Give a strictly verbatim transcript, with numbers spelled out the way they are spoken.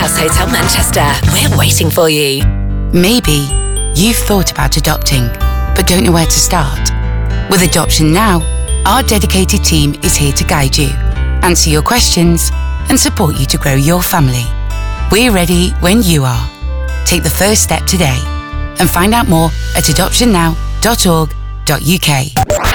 House Hotel Manchester. We're waiting for you. Maybe you've thought about adopting, but don't know where to start. With Adoption Now, our dedicated team is here to guide you, answer your questions, and support you to grow your family. We're ready when you are. Take the first step today and find out more at adoption now dot org dot U K.